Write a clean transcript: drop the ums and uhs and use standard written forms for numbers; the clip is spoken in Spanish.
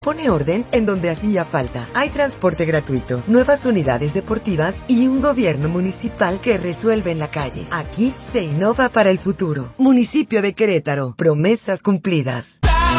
Pone orden en donde hacía falta. Hay transporte gratuito, nuevas unidades deportivas y un gobierno municipal que resuelve en la calle. Aquí se innova para el futuro. Municipio de Querétaro. Promesas cumplidas.